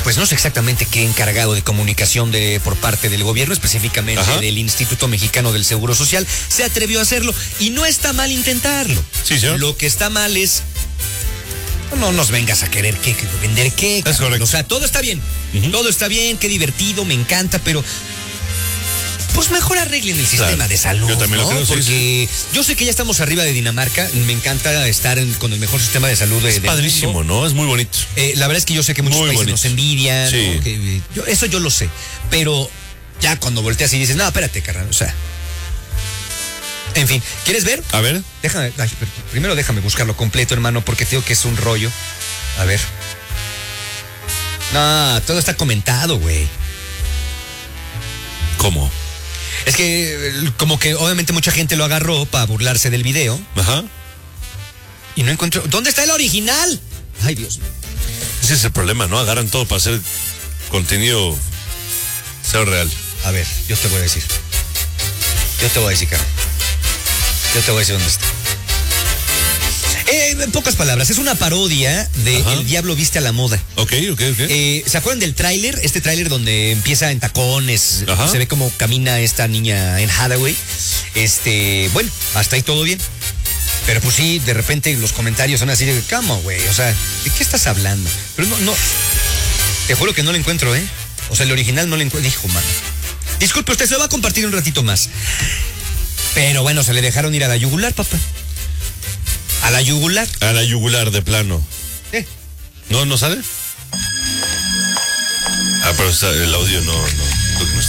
pues no sé exactamente qué encargado de comunicación por parte del gobierno, específicamente del Instituto Mexicano del Seguro Social, se atrevió a hacerlo. Y no está mal intentarlo. Sí, señor. Lo que está mal es... No nos vengas a querer vender qué. Es correcto. O sea, todo está bien. Todo está bien, qué divertido, me encanta, pero... pues mejor arreglen el sistema de salud. Yo también lo creo, porque yo sé que ya estamos arriba de Dinamarca. Me encanta estar con el mejor sistema de salud. Es padrísimo, mundo, ¿no? Es muy bonito. La verdad es que yo sé que muchos países nos envidian. Sí. ¿no? Eso yo lo sé. Pero ya cuando volteas y dices, no, espérate, carnal, o sea... En fin, ¿quieres ver? A ver. Primero déjame buscarlo completo, hermano, porque te digo que es un rollo. A ver. No, todo está comentado, güey. ¿Cómo? Es que como que obviamente mucha gente lo agarró para burlarse del video. Ajá. Y no encontró... ¿Dónde está el original? Ay, Dios mío. Ese es el problema, ¿no? Agarran todo para hacer contenido ser real. A ver, yo te voy a decir. Carmen. Yo te voy a decir dónde está. En pocas palabras, es una parodia de El Diablo Viste a la Moda. Ok. ¿Se acuerdan del tráiler? Este tráiler donde empieza en tacones, se ve como camina esta niña en Hathaway. Bueno, hasta ahí todo bien. Pero pues sí, de repente los comentarios son así de, ¿cómo, güey? O sea, ¿de qué estás hablando? Pero no, te juro que no lo encuentro, ¿eh? O sea, el original no lo encuentro. Hijo, mano. Disculpe, usted se lo va a compartir un ratito más. Pero bueno, se le dejaron ir a la yugular, papá. ¿A la yugular? A la yugular, de plano. ¿No sale? Pero el audio no